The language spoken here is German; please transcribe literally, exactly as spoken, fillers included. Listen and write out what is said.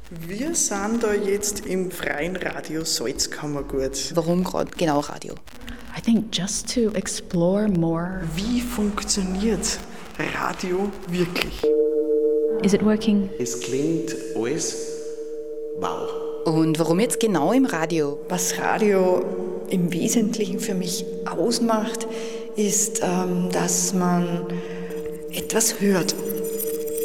Wir sind da jetzt im Freien Radio Salzkammergut. Warum gerade genau Radio? I think just to explore more. Wie funktioniert Radio wirklich? Is it working? Es klingt alles wow. Und warum jetzt genau im Radio? Was Radio im Wesentlichen für mich ausmacht, ist, ähm, dass man etwas hört.